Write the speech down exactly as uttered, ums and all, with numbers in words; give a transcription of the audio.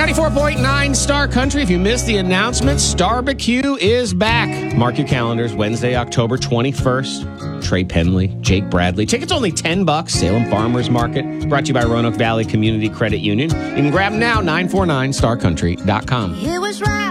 ninety-four point nine Star Country. If you missed the announcement, Starbecue is back. Mark your calendars. Wednesday, October twenty-first. Trey Penley, Jake Bradley. Tickets only ten bucks. Salem Farmers Market. Brought to you by Roanoke Valley Community Credit Union. You can grab them now, nine four nine star country dot com. It was right.